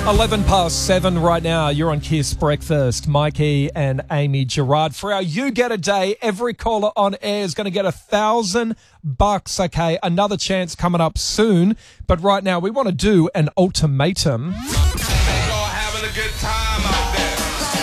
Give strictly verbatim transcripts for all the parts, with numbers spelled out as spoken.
eleven past seven right now. You're on Kiss Breakfast. Mikey and Amy Gerard. For our You Get a Day, every caller on air is going to get a thousand bucks. Okay, another chance coming up soon. But right now, we want to do an ultimatum. Having a good time out there.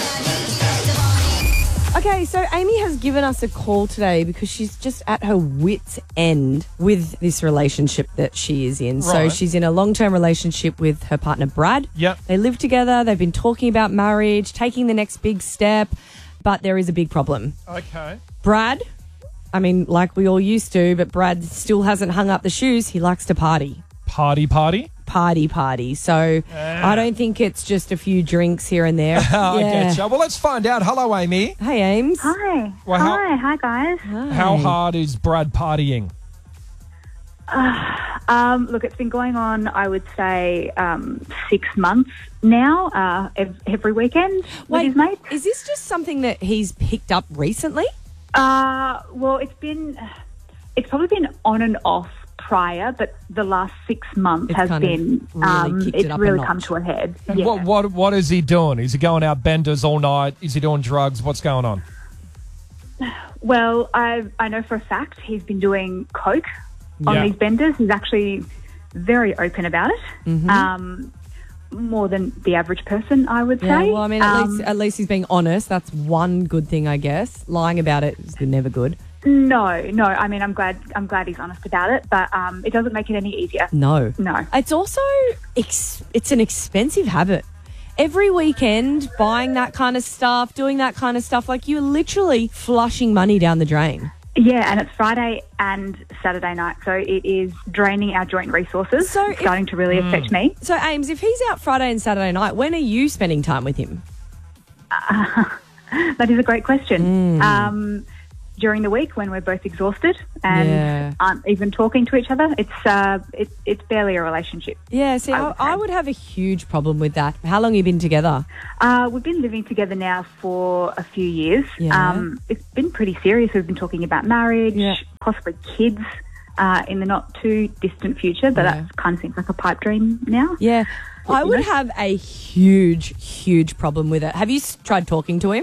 Okay, so Amy has given us a call today because she's just at her wit's end with this relationship that she is in. So Right. she's in a long-term relationship with her partner, Brad. Yep. They live together. They've been talking about marriage, taking the next big step, but there is a big problem. Okay. Brad, I mean, like we all used to, but Brad still hasn't hung up the shoes. He likes to party. Party, party? Party, party. So Ah. I don't think it's just a few drinks here and there. I Yeah. get you. Well, let's find out. Hello, Amy. Hey, Ames. Hi. Well, how- Hi. Hi, guys. How hard is Brad partying? Um, look, it's been going on, I would say, um, six months now, uh, ev- every weekend with his mates. is this just something that he's picked up recently? Uh, well, it's been, it's probably been on and off prior, but the last six months It's has kind of been, really um, kicked it it's up a really notch. come to a head. And Yeah. What, what, what is he doing? Is he going out benders all night? Is he doing drugs? What's going on? Well, I I know for a fact he's been doing coke on Yeah. these benders. He's actually very open about it. Mm-hmm. Um, more than the average person, I would Yeah, say. well, I mean, at Um, least at least he's being honest. That's one good thing, I guess. Lying about it is never good. No, no. I mean, I'm glad. I'm glad he's honest about it, but um, it doesn't make it any easier. No, No. It's also ex- it's an expensive habit. Every weekend, buying that kind of stuff, doing that kind of stuff, like you're literally flushing money down the drain. Yeah, and it's Friday and Saturday night, so it is draining our joint resources. So it's if- starting to really affect me. So, Ames, if he's out Friday and Saturday night, when are you spending time with him? That is a great question. Mm. Um, during the week when we're both exhausted and Yeah. aren't even talking to each other, it's uh, it, it's barely a relationship. Yeah, see, I I, would I say. would have a huge problem with that. How long have you been together? Uh, we've been living together now for a few years. Yeah. Um, it's been pretty serious. We've been talking about marriage, Yeah. possibly kids uh, in the not too distant future, but Yeah. that kind of seems like a pipe dream now. Yeah, I would know? have a huge, huge problem with it. Have you s- tried talking to him?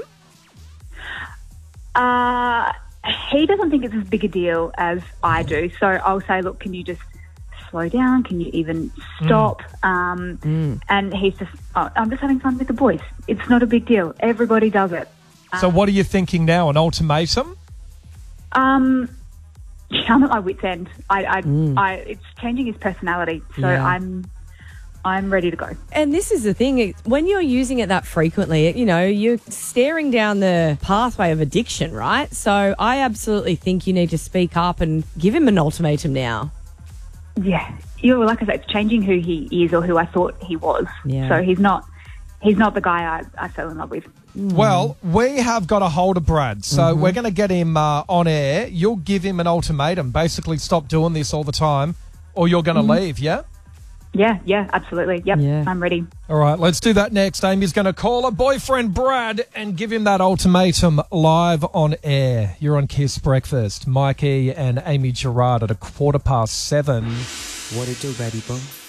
Uh, he doesn't think it's as big a deal as I do. So I'll say, look, can you just slow down? Can you even stop? Um, And he's just, oh, I'm just having fun with the boys. It's not a big deal. Everybody does it. So what are you thinking now? An ultimatum? Um, I'm at my wit's end. I, I, I, it's changing his personality. So Yeah. I'm, I'm ready to go. And this is the thing, it- when you're using it that frequently, it- you know, you're staring down the pathway of addiction, right? So I absolutely think you need to speak up and give him an ultimatum now. Yeah, you know, like I said, it's changing who he is or who I thought he was. Yeah. So he's not, he's not the guy I, I fell in love with. Well, we have got a hold of Brad, so Mm-hmm. we're going to get him uh, on air. You'll give him an ultimatum. Basically, stop doing this all the time or you're going to leave, yeah? Yeah, yeah, absolutely. Yep, Yeah. I'm ready. All right, let's do that next. Amy's going to call her boyfriend Brad and give him that ultimatum live on air. You're on Kiss Breakfast. Mikey and Amy Gerard at a quarter past seven. What it do, baby boy?